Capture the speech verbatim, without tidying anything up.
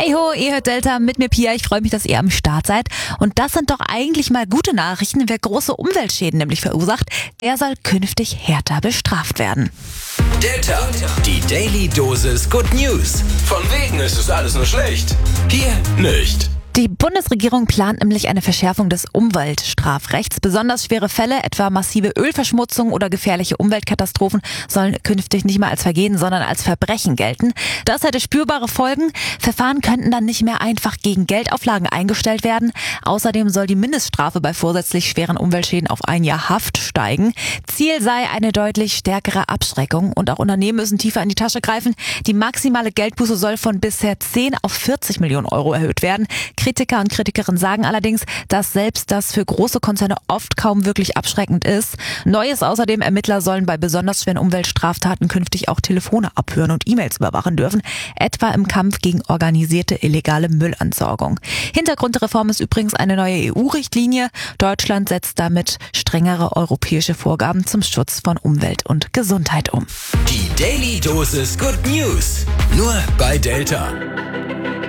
Hey ho, ihr hört Delta mit mir Pia. Ich freue mich, dass ihr am Start seid. Und das sind doch eigentlich mal gute Nachrichten. Wer große Umweltschäden nämlich verursacht, der soll künftig härter bestraft werden. Delta, die Daily Dosis Good News. Von wegen ist es alles nur schlecht. Hier nicht. Die Bundesregierung plant nämlich eine Verschärfung des Umweltstrafrechts. Besonders schwere Fälle, etwa massive Ölverschmutzung oder gefährliche Umweltkatastrophen, sollen künftig nicht mehr als Vergehen, sondern als Verbrechen gelten. Das hätte spürbare Folgen. Verfahren könnten dann nicht mehr einfach gegen Geldauflagen eingestellt werden. Außerdem soll die Mindeststrafe bei vorsätzlich schweren Umweltschäden auf ein Jahr Haft steigen. Ziel sei eine deutlich stärkere Abschreckung. Und auch Unternehmen müssen tiefer in die Tasche greifen. Die maximale Geldbuße soll von bisher zehn auf vierzig Millionen Euro erhöht werden. Kritiker und Kritikerinnen sagen allerdings, dass selbst das für große Konzerne oft kaum wirklich abschreckend ist. Neu ist außerdem, Ermittler sollen bei besonders schweren Umweltstraftaten künftig auch Telefone abhören und E-Mails überwachen dürfen, etwa im Kampf gegen organisierte illegale Müllentsorgung. Hintergrund der Reform ist übrigens eine neue E U-Richtlinie. Deutschland setzt damit strengere europäische Vorgaben zum Schutz von Umwelt und Gesundheit um. Die Daily Dosis Good News. Nur bei Delta.